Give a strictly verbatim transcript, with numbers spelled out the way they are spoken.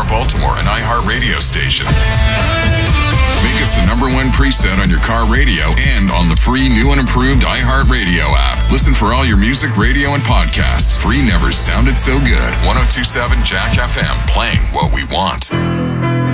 Baltimore, an iHeartRadio station. Make us the number one preset on your car radio and on the free new and improved iHeartRadio app. Listen for all your music, radio, and podcasts. Free never sounded so good. ten twenty-seven Jack F M, playing what we want.